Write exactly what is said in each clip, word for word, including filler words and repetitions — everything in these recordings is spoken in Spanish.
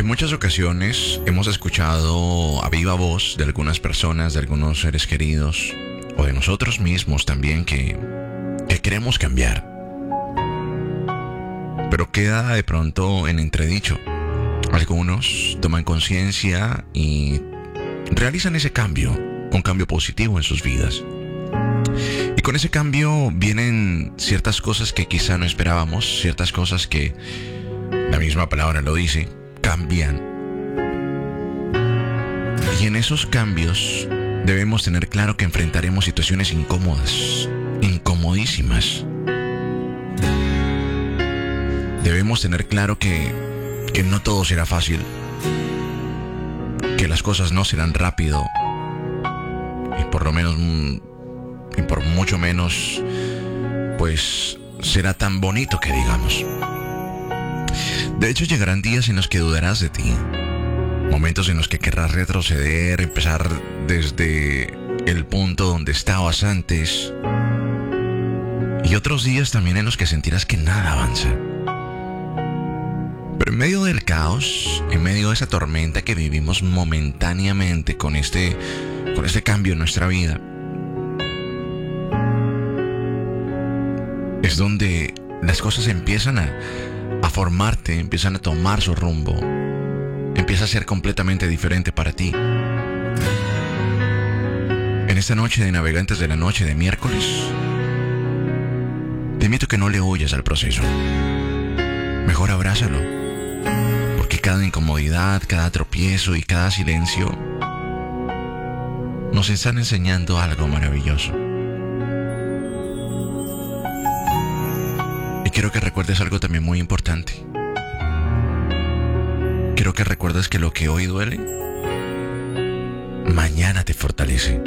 En muchas ocasiones hemos escuchado a viva voz de algunas personas, de algunos seres queridos o de nosotros mismos también que, que queremos cambiar. Pero queda de pronto en entredicho. Algunos toman conciencia y realizan ese cambio, un cambio positivo en sus vidas. Y con ese cambio vienen ciertas cosas que quizá no esperábamos, ciertas cosas que, la misma palabra lo dice, cambian. Y en esos cambios debemos tener claro que enfrentaremos situaciones incómodas, incomodísimas. Debemos tener claro que, que no todo será fácil, que las cosas no serán rápido, y por lo menos, y por mucho menos, pues será tan bonito que digamos. De hecho, llegarán días en los que dudarás de ti, momentos en los que querrás retroceder, empezar desde el punto donde estabas antes, y otros días también en los que sentirás que nada avanza. Pero en medio del caos, en medio de esa tormenta que vivimos momentáneamente con este, con este cambio en nuestra vida, es donde las cosas empiezan a, a formarte, empiezan a tomar su rumbo, empieza a ser completamente diferente para ti. En esta noche de Navegantes de la Noche de miércoles, te invito a que no le huyas al proceso. Mejor abrázalo, porque cada incomodidad, cada tropiezo y cada silencio nos están enseñando algo maravilloso. Y quiero que recuerdes algo también muy importante. Quiero que recuerdes que lo que hoy duele, mañana te fortalece.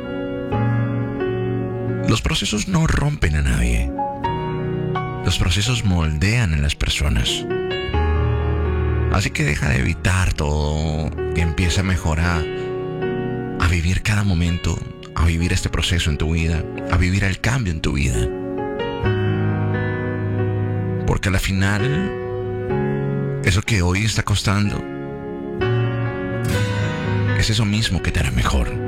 Los procesos no rompen a nadie. Los procesos moldean a las personas. Así que deja de evitar todo y empieza mejor a, a vivir cada momento, a vivir este proceso en tu vida, a vivir el cambio en tu vida. Porque al final, eso que hoy está costando, es eso mismo que te hará mejor.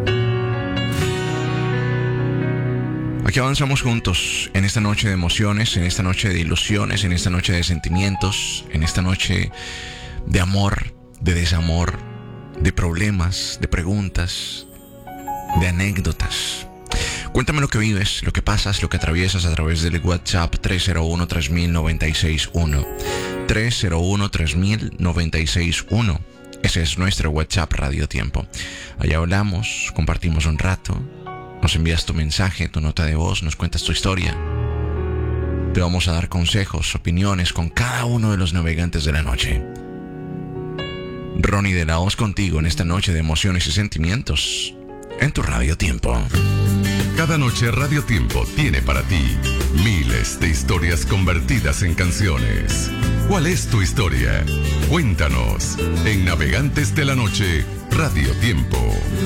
Aquí avanzamos juntos en esta noche de emociones, en esta noche de ilusiones, en esta noche de sentimientos, en esta noche de amor, de desamor, de problemas, de preguntas, de anécdotas. Cuéntame lo que vives, lo que pasas, lo que atraviesas a través del WhatsApp tres cero uno, tres mil, noventa y seis uno. tres cero uno, tres mil, noventa y seis uno. Ese es nuestro WhatsApp Radio Tiempo. Allá hablamos, compartimos un rato. Nos envías tu mensaje, tu nota de voz, nos cuentas tu historia. Te vamos a dar consejos, opiniones con cada uno de los navegantes de la noche. Ronnie de la Hoz contigo en esta noche de emociones y sentimientos en tu Radio Tiempo. Cada noche Radio Tiempo tiene para ti miles de historias convertidas en canciones. ¿Cuál es tu historia? Cuéntanos en Navegantes de la Noche Radio Tiempo.